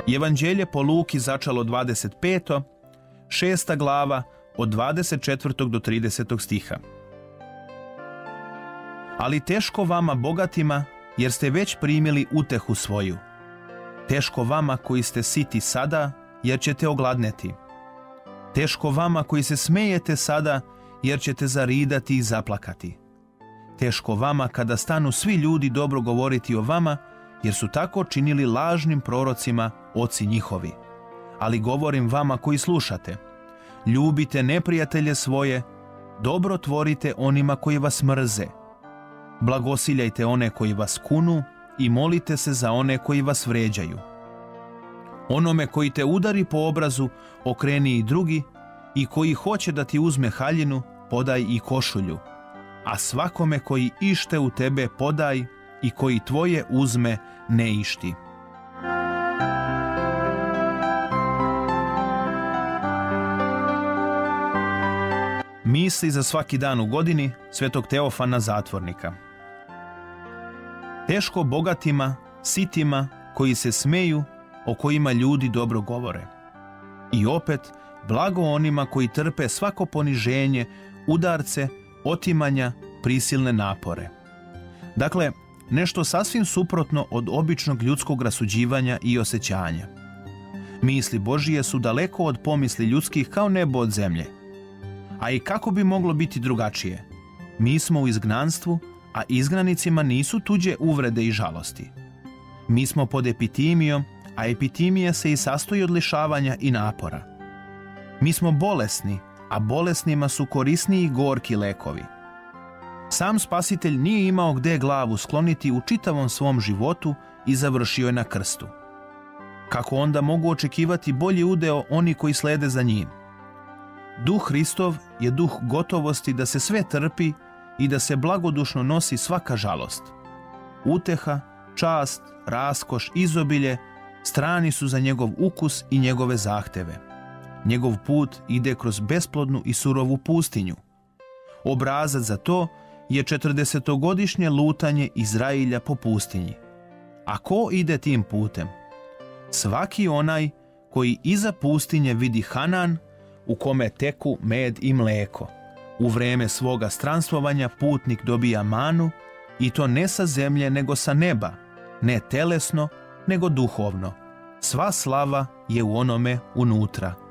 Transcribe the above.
Evanđelje po Luki začalo 25. 6. glava od 24. do 30. stiha. Ali teško vama bogatima, jer ste već primili utehu svoju. Teško vama koji ste siti sada, jer ćete ogladneti. Teško vama koji se smejete sada, jer ćete zaridati i zaplakati. Teško vama kada stanu svi ljudi dobro govoriti o vama, jer su tako činili lažnim prorocima oci njihovi. Ali govorim vama koji slušate, ljubite neprijatelje svoje, dobro tvorite onima koji vas mrze. Blagosiljajte one koji vas kunu i molite se za one koji vas vređaju. Onome koji te udari po obrazu, okreni i drugi, i koji hoće da ti uzme haljinu, podaj i košulju. A svakome koji ište u tebe podaj i koji tvoje uzme ne išti. Misli za svaki dan u godini Svetog Teofana Zatvornika. Teško bogatima, sitima, koji se smeju, o kojima ljudi dobro govore. I opet, blago onima koji trpe svako poniženje, udarce, otimanja, prisilne napore. Dakle, nešto sasvim suprotno od običnog ljudskog rasuđivanja i osjećanja. Misli Božije su daleko od pomisli ljudskih kao nebo od zemlje. A i kako bi moglo biti drugačije? Mi smo u izgnanstvu, a izgnanicima nisu tuđe uvrede i žalosti. Mi smo pod epitimijom, a epitimija se i sastoji od lišavanja i napora. Mi smo bolesni, a bolesnima su korisniji gorki lekovi. Sam Spasitelj nije imao gde glavu skloniti u čitavom svom životu i završio je na krstu. Kako onda mogu očekivati bolji udeo oni koji slede za njim? Duh Hristov je duh gotovosti da se sve trpi i da se blagodušno nosi svaka žalost. Uteha, čast, raskoš, izobilje strani su za njegov ukus i njegove zahteve. Njegov put ide kroz besplodnu i surovu pustinju. Obrazac za to je 40-godišnje lutanje Izrailja po pustinji. A ko ide tim putem? Svaki onaj koji iza pustinje vidi Hanan, u kome teku med i mleko. U vreme svoga stranstvovanja putnik dobija manu, i to ne sa zemlje nego sa neba, ne telesno nego duhovno. Sva slava je u onome unutra.